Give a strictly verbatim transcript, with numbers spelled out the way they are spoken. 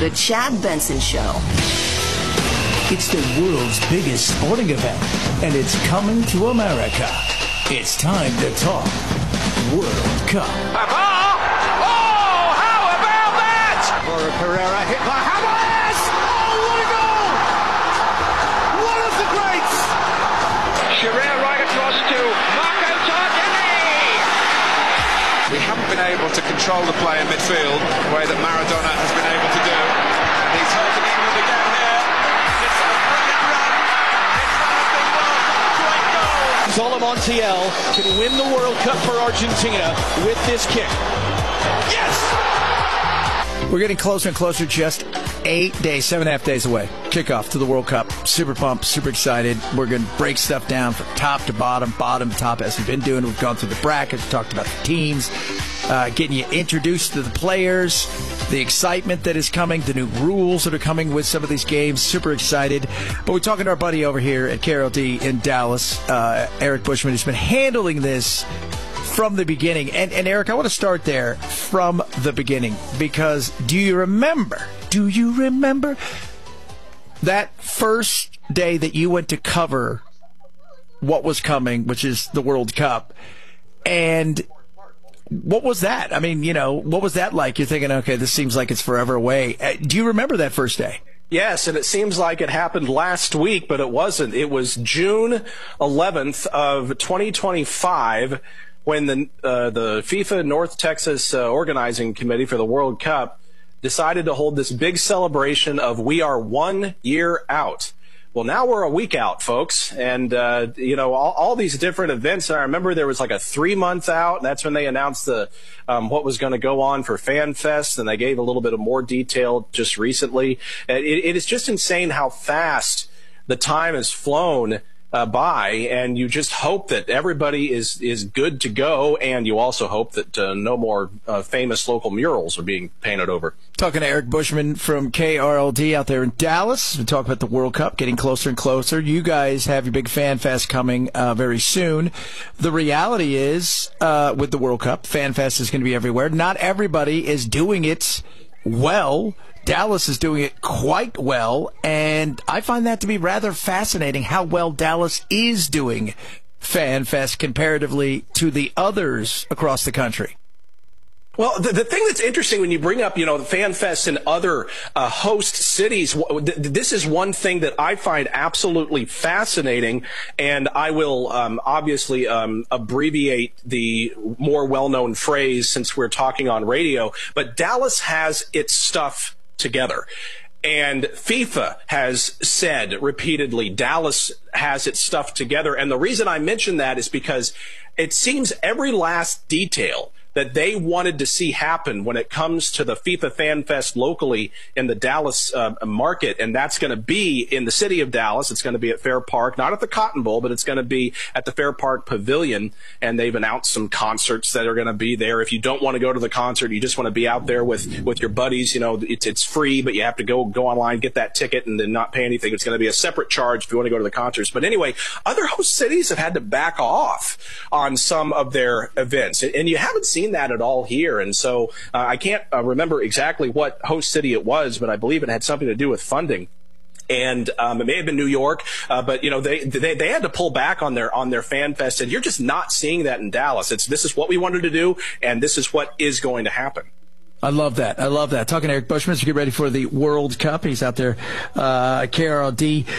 The Chad Benson Show. It's the world's biggest sporting event, and it's coming to America. It's time to talk World Cup. Oh, how about that? Laura Pereira hit by Hamas. Oh, what a goal! One of the greats. Shearer right across to Marco Tardelli. We haven't been able to control the play in midfield the way that Maradona has been able to do. And he's hurting England again here. It's a brilliant run. It's one of the World Cup's great goals. Zola Montiel can win the World Cup for Argentina with this kick. Yes! We're getting closer and closer, just eight days, seven and a half days away. Kickoff to the World Cup. Super pumped, super excited. We're going to break stuff down from top to bottom, bottom to top, as we've been doing. We've gone through the brackets, talked about the teams, uh, getting you introduced to the players, the excitement that is coming, the new rules that are coming with some of these games. Super excited. But we're talking to our buddy over here at K R L D in Dallas, uh, Eric Bushman, who's been handling this from the beginning. And, and Eric, I want to start there from the beginning, because do you remember, do you remember that first day that you went to cover what was coming, which is the World Cup? And what was that? I mean, you know, what was that like? You're thinking, okay, this seems like it's forever away. Uh, do you remember that first day? Yes, and it seems like it happened last week, but it wasn't. It was June eleventh of twenty twenty-five when the uh, the FIFA North Texas uh, Organizing Committee for the World Cup decided to hold this big celebration of we are one year out. Well, now we're a week out, folks, and, uh, you know, all, all these different events. And I remember there was like a three-month out, and that's when they announced the um, what was going to go on for Fan Fest, and they gave a little bit of more detail just recently. It, it is just insane how fast the time has flown Uh, by, and you just hope that everybody is is good to go, and you also hope that uh, no more uh, famous local murals are being painted over. Talking to Eric Bushman from K R L D out there in Dallas. We talk about the World Cup getting closer and closer. You guys have your big Fan Fest coming uh, very soon. The reality is, uh, with the World Cup, Fan Fest is going to be everywhere. Not everybody is doing it well. Dallas is doing it quite well, and I find that to be rather fascinating, how well Dallas is doing Fan Fest comparatively to the others across the country. Well, the, the thing that's interesting when you bring up, you know, the Fan Fest and other uh, host cities, th- this is one thing that I find absolutely fascinating, and I will um, obviously um, abbreviate the more well-known phrase since we're talking on radio, but Dallas has its stuff together. And FIFA has said repeatedly Dallas has its stuff together. And the reason I mention that is because it seems every last detail that they wanted to see happen when it comes to the FIFA Fan Fest locally in the Dallas uh, market, and that's going to be in the city of Dallas. It's going to be at Fair Park, not at the Cotton Bowl, but it's going to be at the Fair Park Pavilion, and they've announced some concerts that are going to be there. If you don't want to go to the concert, you just want to be out there with, with your buddies, you know, it's it's free, but you have to go go online, get that ticket, and then not pay anything. It's going to be a separate charge if you want to go to the concerts. But anyway, other host cities have had to back off on some of their events, and you haven't seen that at all here. And so uh, I can't uh, remember exactly what host city it was, but I believe it had something to do with funding. And um, it may have been New York, uh, but you know they, they they had to pull back on their on their Fan Fest, and you're just not seeing that in Dallas. It's this is what we wanted to do, and this is what is going to happen. I love that. I love that. Talking to Eric Bushman as we get ready for the World Cup. He's out there, uh, K R L D.